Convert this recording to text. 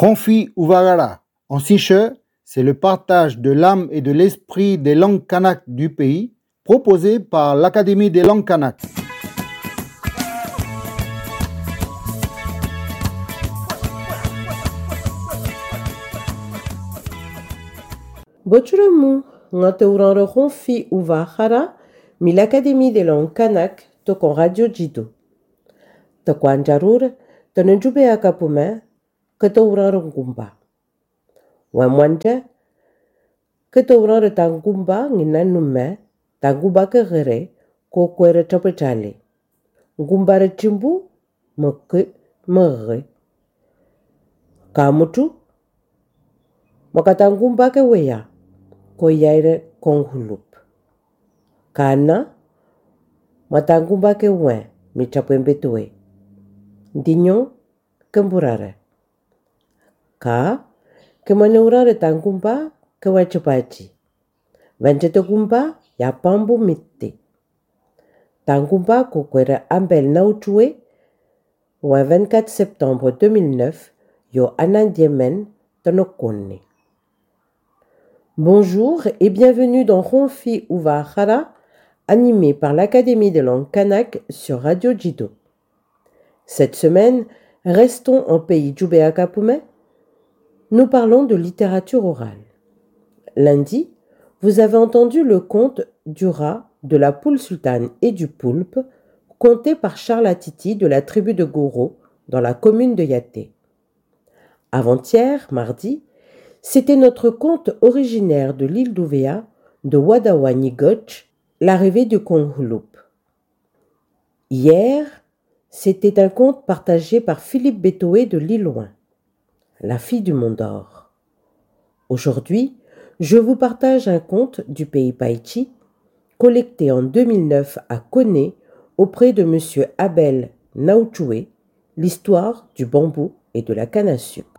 Ronfi Uvagara, en siche, c'est le partage de l'âme et de l'esprit des langues kanak du pays, proposé par l'Académie des langues kanak. Bochuremu, ngate urare Ronfi Uvagara, mi l'Académie des langues kanak, tokon Radio Jido. Tokwan jarur, tonenjube akapume, kete urare ngumba. Wamwanje, kete urare tangumba nginanume, tangumba kegere, ko kwere chopechale. Ngumba rechimbu, mege. Kamutu, makatangumba ke weya, ko yaire konghulup. Kana, matangumba ke we, mi chapembetue. Dinyo, kemburare. Ka, ke maneurare tangumba, ke wachapachi. Vanchete gumba, ya pambu mitti. Tangumba ko kwere ambel nautue, le 24 septembre 2009, yo anandiemen tonokone. Bonjour et bienvenue dans Ronfi Uvagara, animé par l'Académie des langues kanak sur Radio Jido. Cette semaine, restons en pays Djoubéa-Kapoumet. Nous parlons de littérature orale. Lundi, vous avez entendu le conte du rat, de la poule sultane et du poulpe, conté par Charles Atiti de la tribu de Goro, dans la commune de Yaté. Avant-hier, mardi, c'était notre conte originaire de l'île d'Ouvéa, de Wadawani Gotch, l'arrivée du Konghulup. Hier, c'était un conte partagé par Philippe Bétoé de l'île Loin, la fille du Mont d'Or. Aujourd'hui, je vous partage un conte du pays Païchi, collecté en 2009 à Koné auprès de M. Abel Naouchoué, l'histoire du bambou et de la canne à sucre.